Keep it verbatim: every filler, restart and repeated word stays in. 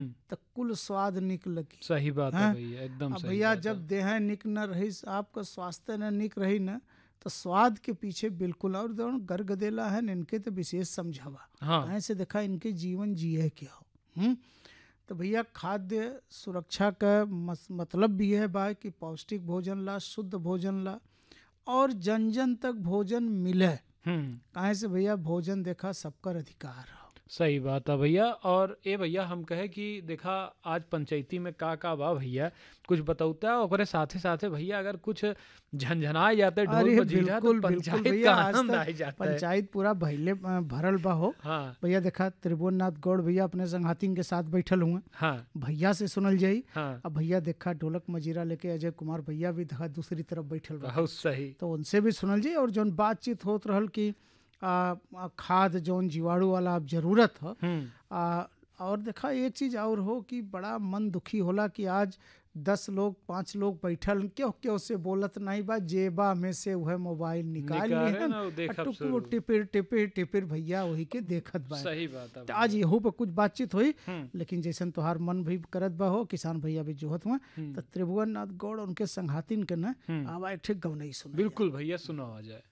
हम्म, तो कुल स्वाद निक लगी। सही बात है हैं? भैया, एकदम अब सही भैया बात जब है। देह निक न रही, आपका स्वास्थ्य न निक रही न, तो स्वाद के पीछे बिल्कुल, और दोनों गरगदेला है न, इनके तो विशेष समझावा। हाँ। कहीं से देखा इनके जीवन जिए क्या हो। हम्म? तो भैया खाद्य सुरक्षा का मस, मतलब भी है बा कि पौष्टिक भोजन ला, शुद्ध भोजन ला, और जन जन तक भोजन मिले। हम्म, कहाँ से भैया भोजन देखा सबकर अधिकार है। सही बात है भैया। और ए भैया हम कहे कि देखा आज पंचायती में का का बा भैया, कुछ बतौता है ओकरे साथे साथे भैया अगर कुछ झंझनाए जाते ढोल अरे बजीजा तो बिल्कुल बिल्कुल पंचायत भैया, का आज आनंद तक आ ही जाता है। पंचायत पूरा भैले भरल बा हो। हाँ भैया देखा त्रिभुवननाथ गौड़ भैया अपने संघातिन के साथ बैठल हुए, हाँ भैया से सुनल जाई। हाँ, अब भैया देखा ढोलक मजीरा लेके अजय कुमार भैया भी देखा दूसरी तरफ बैठल बा, बहुत सही। तो उनसे भी सुनल जाई। और जौन बातचीत होत रहल कि आ, आ, खाद जौन जीवाणु वाला अब जरूरत है। हम्म, आ, और देखा एक चीज और हो कि बड़ा मन दुखी होला कि आज दस लोग पांच लोग बैठल, क्यों क्यों से बोलत नहीं बा, जेबा में से वह मोबाइल निकाल निकारे लिहन ना वो और देखब टुक शुरू। टिपिर टिपिर टिपिर भैया वही के देखत बा। सही बात है तो आज भैया। यहू पर कुछ बातचीत हुई, हम्म, लेकिन जैसन तोहार मन भी करत बा हो, किसान भैया भी जोहत हुआ, हम्म, तो त्रिभुवन नाथ गौड़ उनके संघातिन के न हम्म, आवा एक ठे गवनई सुना। बिल्कुल भैया, सुनाओ आ जाए।